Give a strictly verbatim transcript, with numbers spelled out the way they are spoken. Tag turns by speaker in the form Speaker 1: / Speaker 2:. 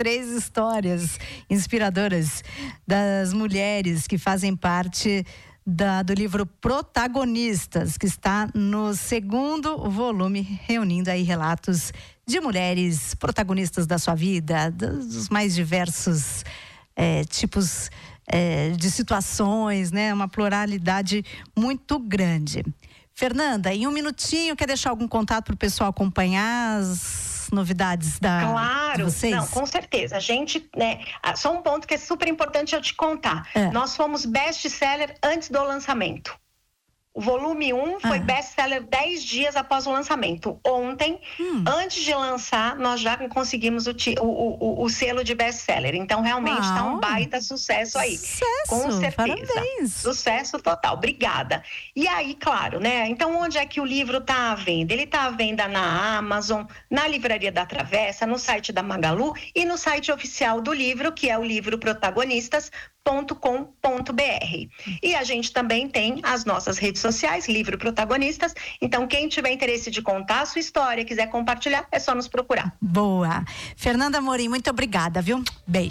Speaker 1: três histórias inspiradoras das mulheres que fazem parte Da, do livro Protagonistas, que está no segundo volume, reunindo aí relatos de mulheres protagonistas da sua vida, dos mais diversos é, tipos é, de situações, né? Uma pluralidade muito grande. Fernanda, em um minutinho, quer deixar algum contato para o pessoal acompanhar as novidades da
Speaker 2: Claro,
Speaker 1: de vocês?
Speaker 2: Não, com certeza. A gente, né, só um ponto que é super importante eu te contar.
Speaker 1: É.
Speaker 2: Nós fomos best-seller antes do lançamento. O volume um foi
Speaker 1: Ah.
Speaker 2: best-seller dez dias após o lançamento. Ontem, hum. antes de lançar, nós já conseguimos o, ti, o, o, o selo de best-seller. Então, realmente está um baita sucesso aí.
Speaker 1: Sucesso!
Speaker 2: Com certeza.
Speaker 1: Parabéns!
Speaker 2: Sucesso total. Obrigada. E aí, claro, né? Então, onde é que o livro está à venda? Ele está à venda na Amazon, na Livraria da Travessa, no site da Magalu e no site oficial do livro, que é o livro protagonistas ponto com ponto b r. E a gente também tem as nossas redes sociais, Livro Protagonistas. Então, quem tiver interesse de contar a sua história, quiser compartilhar, é só nos procurar.
Speaker 1: Boa. Fernanda Amorim, muito obrigada, viu? Beijo.